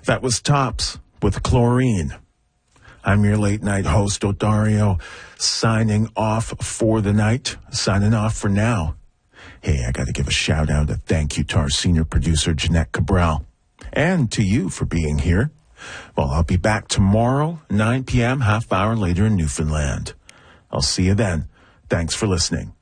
That was Tops with Chlorine. I'm your late night host, Odario, signing off for the night, signing off for now. Hey, I got to give a shout out, a thank you to our senior producer, Jeanette Cabral, and to you for being here. Well, I'll be back tomorrow, 9 p.m., half hour later in Newfoundland. I'll see you then. Thanks for listening.